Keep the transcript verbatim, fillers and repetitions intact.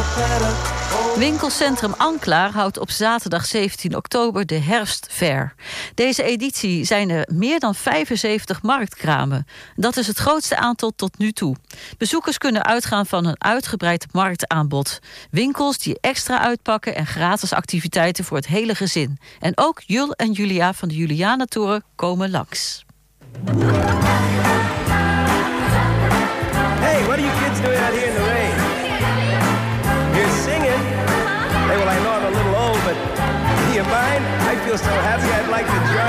Winkelcentrum Anklaar houdt op zaterdag zeventien oktober de Herfstfair. Deze editie zijn er meer dan vijfenzeventig marktkramen. Dat is het grootste aantal tot nu toe. Bezoekers kunnen uitgaan van een uitgebreid marktaanbod. Winkels die extra uitpakken en gratis activiteiten voor het hele gezin. En ook Jul en Julia van de Julianatoren komen langs. Hey, what are you kids doing out here in the rain? You're singing? Hey, well, I know I'm a little old, but do you mind? I feel so happy I'd like to join